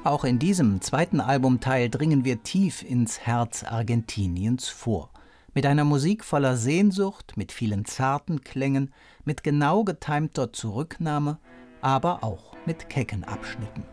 Auch in diesem zweiten Albumteil dringen wir tief ins Herz Argentiniens vor. Mit einer Musik voller Sehnsucht, mit vielen zarten Klängen, mit genau getimter Zurücknahme, aber auch mit kecken Abschnitten.